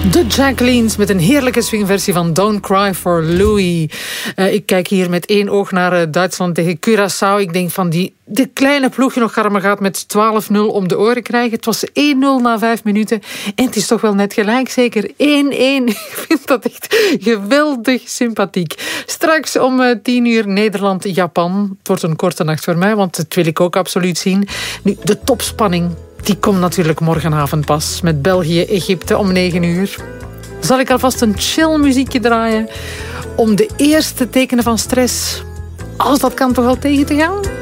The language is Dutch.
De Jacquelines met een heerlijke swingversie van Don't Cry for Louie. Ik kijk hier met één oog naar Duitsland tegen Curaçao. Ik denk van de kleine ploegje nog garmen gaat met 12-0 om de oren krijgen. Het was 1-0 na 5 minuten. En het is toch wel net gelijk, zeker 1-1. Ik vind dat echt geweldig sympathiek. Straks om 10 uur Nederland-Japan. Het wordt een korte nacht voor mij, want dat wil ik ook absoluut zien. Nu, de topspanning, die komt natuurlijk morgenavond pas. Met België-Egypte om 9 uur. Zal ik alvast een chill muziekje draaien om de eerste tekenen van stress, als dat kan, toch wel tegen te gaan?